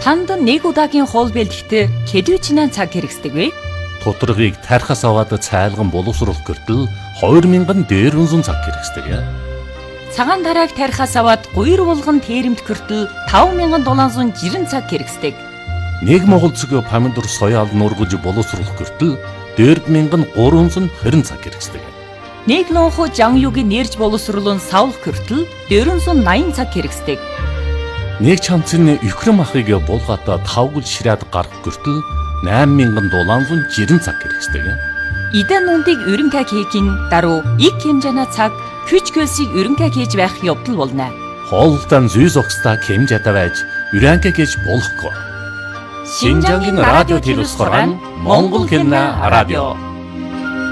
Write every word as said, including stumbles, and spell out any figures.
Танд нэг удаагийн хоол бэлтгэхдээ хэдвчнээ цаг хэрэгсдэг вэ? Тутаргыг тархас аваад цайлган боловсруулах гэртэл хоёр мянган дээрвэнзэн цаг хэрэгсдэг. Цагаан тарааг тархас аваад гуйр булган тэрэмт гэртэл таван мянган долоонзон жирэн цаг хэрэгсдэг. Нэг монгол цэг помидор соёал нургаж боловсруулах гэртэл дөрв мянган гурванзан хорин цаг хэрэгсдэг. Нэг лонхо жангюгийн нэрж боловсруулан савлах гэртэл дөрвөнзөн наян цаг хэрэгсдэг. Нэг чамцны Украин махыг булгаатаа тавгал ширээд гарах гэртэл найман мянган долоонзон жирэн цаг хэрэгсдэг. Идэн нүндийг өрөнгө хийхин даруй их хэмжээний цаг хүч хөлсийг өрөнгө хийж байх явдал болно. Хоолтон зүй зогсдаа хэмжээтэй байж өрөнгө хийж болохгүй. Шинжангийн радио телевиз хорон Монгол хэлний радио